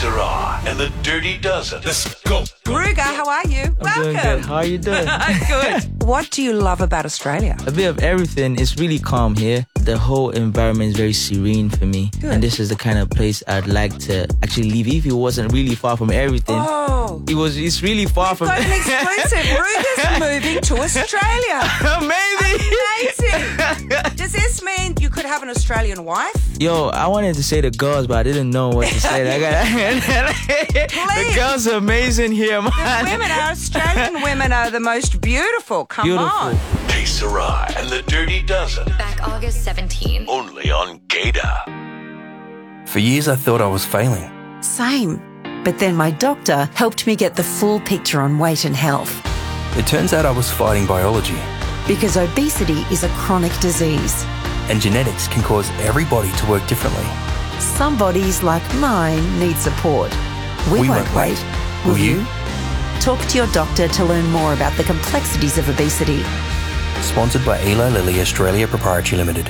Sarah and the Dirty Dozen. Let's go. Ruger, how are you? I'm doing Welcome. good. How are you doing? Good. What do you love about Australia? A bit of everything. It's really calm here. The whole environment is very serene for me. Good. And this is the kind of place I'd like to actually live if it wasn't really far from everything. Oh. It's really far from Got an exclusive. Ruger's moving to Australia. Maybe. Amazing. Does this mean you could have an Australian wife? Yo, I wanted to say the girls, but I didn't know what to say. The girls are amazing here, man. Women are Australian women are the most beautiful. Come Beautiful. on. Hey, Sarah and the Dirty Dozen. Back August 17. Only on Gator. For years, I thought I was failing. Same. But then my doctor helped me get the full picture on weight and health. It turns out I was fighting biology, Because obesity is a chronic disease. and genetics can cause every body to work differently. Some bodies, like mine, need support. We won't wait. Will you? Talk to your doctor to learn more about the complexities of obesity. Sponsored by Eli Lilly Australia Proprietary Limited.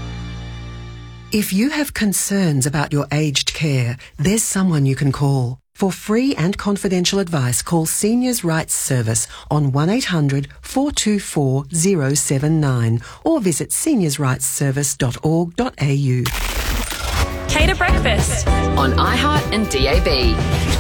If you have concerns about your aged care, there's someone you can call. For free and confidential advice, call Seniors' Rights Service on 1800 424 079 or visit seniorsrightsservice.org.au. Cater Breakfast On iHeart and DAB.